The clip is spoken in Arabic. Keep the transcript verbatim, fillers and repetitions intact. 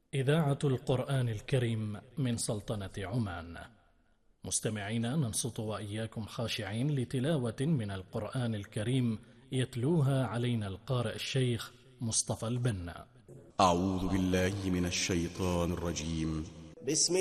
إذاعة القرآن الكريم من سلطنة عمان. مستمعينا، ننصت وإياكم خاشعين لتلاوة من القرآن الكريم يتلوها علينا القارئ الشيخ مصطفى البنا. أعوذ بالله من الشيطان الرجيم. بسم